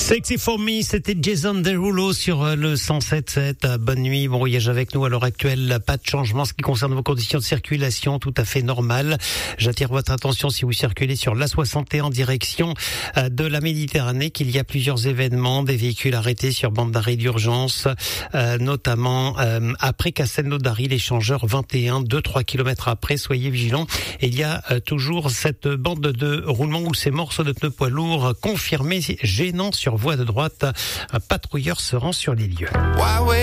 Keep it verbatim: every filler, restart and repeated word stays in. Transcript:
Sexy for me, c'était Jason Derulo sur le cent sept sept. Bonne nuit, bon voyage avec nous. À l'heure actuelle, pas de changement en ce qui concerne vos conditions de circulation, tout à fait normales. J'attire votre attention si vous circulez sur l'A soixante et un en direction de la Méditerranée qu'il y a plusieurs événements, des véhicules arrêtés sur bande d'arrêt d'urgence, euh, notamment euh, après Castelnaudary, l'échangeur vingt et un, deux trois kilomètres après. Soyez vigilants. Et il y a euh, toujours cette bande de roulement où ces morceaux de pneus poids lourds confirmés gênants sur voie de droite. Un patrouilleur se rend sur les lieux.